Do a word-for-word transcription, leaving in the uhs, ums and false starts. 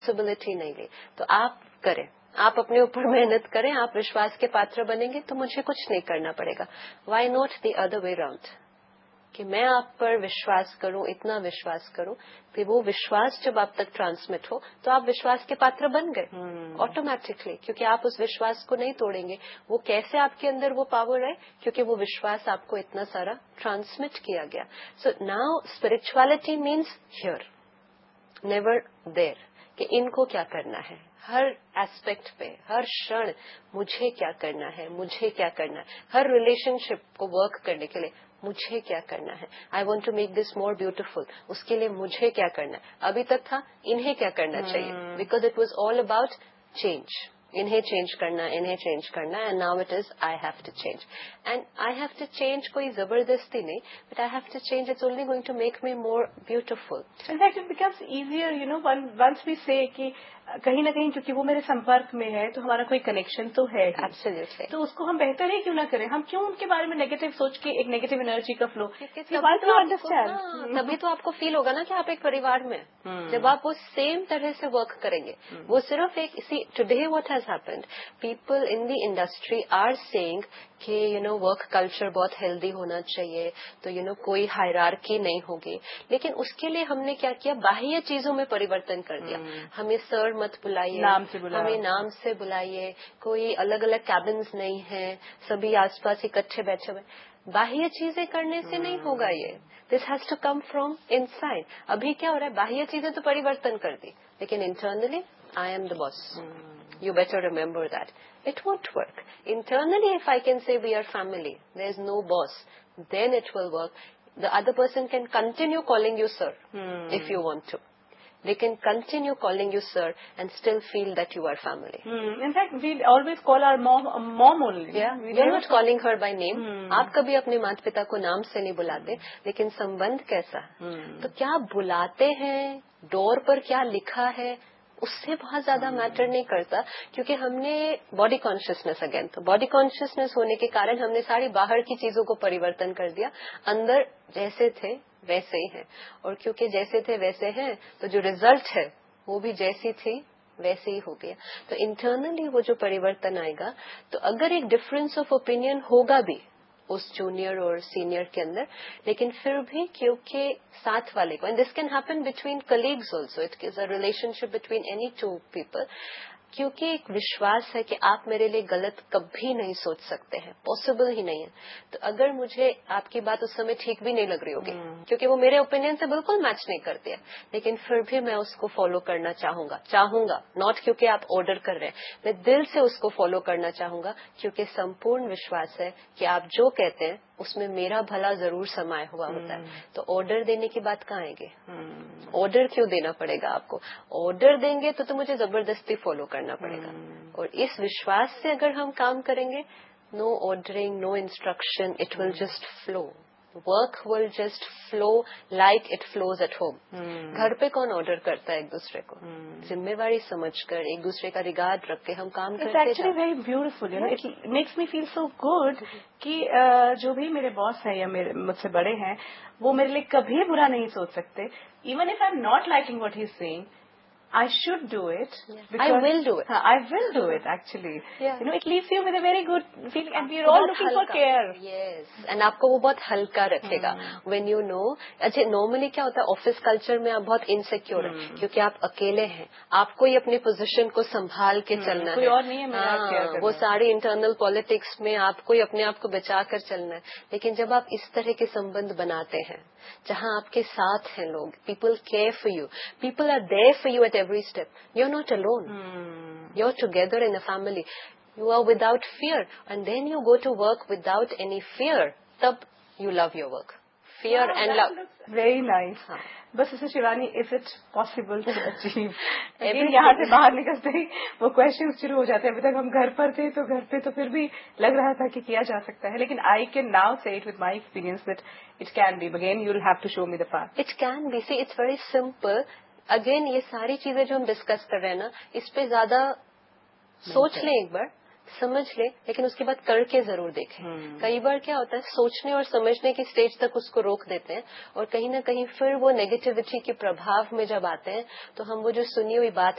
Responsibility नहीं ली। तो आप करें, आप अपने ऊपर मेहनत करें, आप विश्वास के पात्र बनेंगे तो मुझे कुछ नहीं करना पड़ेगा। Why not the other way round, कि मैं आप पर विश्वास करूं, इतना विश्वास करूं कि वो विश्वास जब आप तक ट्रांसमिट हो तो आप विश्वास के पात्र बन गए ऑटोमेटिकली, क्योंकि आप उस विश्वास को नहीं तोड़ेंगे। वो कैसे आपके अंदर वो पावर है, क्योंकि वो विश्वास आपको इतना सारा ट्रांसमिट किया गया। So now spirituality means here, never there, कि इनको क्या करना है, हर एस्पेक्ट पे, हर क्षण मुझे क्या करना है, मुझे क्या करना है, हर रिलेशनशिप को वर्क करने के लिए मुझे क्या करना है। I want to make this more beautiful, उसके लिए मुझे क्या करना है। अभी तक था इन्हें क्या करना hmm. चाहिए, because it was all about change, इन्हें चेंज करना, इन्हें चेंज करना, and now it is I have to change. And I have to change कोई जबरदस्ती नहीं, but I have to change, it's only going to make me more beautiful. In fact, it becomes easier, you know, once we say कि कहीं ना कहीं क्योंकि वो मेरे संपर्क में है तो हमारा कोई कनेक्शन तो है ही। Absolutely. तो उसको हम बेहतर ही क्यों ना करें, हम क्यों उनके बारे में नेगेटिव सोच के एक नेगेटिव एनर्जी का फ्लो, तभी तो आपको, तभी तो आपको फील होगा ना कि आप एक परिवार में, जब आप वो सेम तरह से वर्क करेंगे। वो सिर्फ एक इसी today what has happened, people in the industry are saying कि यू नो वर्क कल्चर बहुत हेल्दी होना चाहिए, तो यू you नो know, कोई हायरार्की नहीं होगी। लेकिन उसके लिए हमने क्या किया, बाह्य चीजों में परिवर्तन कर दिया। हमें सर मत बुलाइए, नाम से बुलाइए, हमें नाम से बुलाइए, कोई अलग अलग कैबिन्स नहीं है, सभी आसपास इकट्ठे बैठे हुए। बाह्य चीजें करने से नहीं होगा ये, this has to come from inside. अभी क्या हो रहा है, बाह्य चीजें तो परिवर्तन कर दी, लेकिन internally I am the boss, you better remember that. It won't work. Internally, if I can say we are family, there is no boss, then it will work. The other person can continue calling you sir hmm. if you want to. They can continue calling you sir and still feel that you are family. Hmm. In fact, we always call our mom uh, mom only. Yeah, we are not calling her by name. Hmm. आप कभी अपने माता पिता को नाम से नहीं बुलाते, लेकिन संबंध कैसा? hmm. तो क्या बुलाते हैं, डोर पर क्या लिखा है, उससे बहुत ज्यादा मैटर नहीं करता, क्योंकि हमने बॉडी कॉन्शियसनेस, अगेन तो बॉडी कॉन्शियसनेस होने के कारण हमने सारी बाहर की चीजों को परिवर्तन कर दिया, अंदर जैसे थे वैसे ही है। और क्योंकि जैसे थे वैसे हैं, तो जो रिजल्ट है वो भी जैसी थी वैसे ही हो गया। तो इंटरनली वो जो परिवर्तन आएगा, तो अगर एक डिफरेंस ऑफ ओपिनियन होगा भी उस जूनियर और सीनियर के अंदर, लेकिन फिर भी क्योंकि साथ वाले को, and this can happen between colleagues also, it is a relationship between any two people, क्योंकि एक विश्वास है कि आप मेरे लिए गलत कभी नहीं सोच सकते हैं, पॉसिबल ही नहीं है। तो अगर मुझे आपकी बात उस समय ठीक भी नहीं लग रही होगी, hmm. क्योंकि वो मेरे ओपिनियन से बिल्कुल मैच नहीं करती है, लेकिन फिर भी मैं उसको फॉलो करना चाहूंगा चाहूंगा नॉट क्योंकि आप ऑर्डर कर रहे हैं, मैं दिल से उसको फॉलो करना चाहूंगा, क्योंकि संपूर्ण विश्वास है कि आप जो कहते हैं उसमें मेरा भला जरूर समाया हुआ होता है। hmm. तो ऑर्डर देने की बात कहाँ आएगी? Order hmm. क्यों देना पड़ेगा आपको? ऑर्डर देंगे तो तो मुझे जबरदस्ती फॉलो करना पड़ेगा। hmm. और इस विश्वास से अगर हम काम करेंगे, no ordering, no instruction, it will just flow, work will just flow like it flows at home. घर पे कौन ऑर्डर करता है एक दूसरे को? hmm. जिम्मेवारी समझकर एक दूसरे का रिगार्ड रख के हम काम करते हैं। It's actually very beautiful, you know, it makes me feel so good कि uh, जो भी मेरे बॉस हैं या मेरे मुझसे बड़े हैं, वो मेरे लिए कभी बुरा नहीं सोच सकते। Even if I am not liking what he is saying, I should do it. Yeah. I will do it. Uh, I will do it actually. Yeah. You know, it leaves you with a very good feeling, and we're all looking for care. Yes. And आपको वो बहुत हल्का रखेगा. hmm. When you know, अच्छा normally क्या होता है office culture में, आप बहुत इनसिक्योर hmm. है क्योंकि आप अकेले हैं, आपको ही अपनी पोजीशन को संभाल के hmm. चलना कोई है, और नहीं है मेरा केयर करना। वो सारी इंटरनल पॉलिटिक्स में आपको ही अपने आप को बचा कर चलना है। लेकिन जब आप इस तरह के संबंध बनाते हैं जहाँ आपके साथ हैं लोग, people care for you, people are there for you eight every step, you're not alone. hmm. You're together in a family. You are without fear, and then you go to work without any fear. Tab you love your work. Fear wow, and love. Very nice. हाँ. बस इसे Shivani, is it possible to achieve? Again, यहाँ से बाहर निकलते ही वो questions शुरू हो जाते हैं। अभी तक हम घर पर थे, तो घर पे तो फिर भी लग रहा था कि किया जा सकता है, लेकिन I can now say it with my experience that it can be. Again, you'll have to show me the path. It can be. See, it's very simple. Again ये सारी चीजें जो हम डिस्कस कर रहे हैं ना, इस पे ज्यादा सोच लें, एक बार समझ लें, लेकिन उसके बाद करके जरूर देखें। hmm. कई बार क्या होता है, सोचने और समझने की स्टेज तक उसको रोक देते हैं, और कहीं ना कहीं फिर वो नेगेटिविटी के प्रभाव में जब आते हैं, तो हम वो जो सुनी हुई बात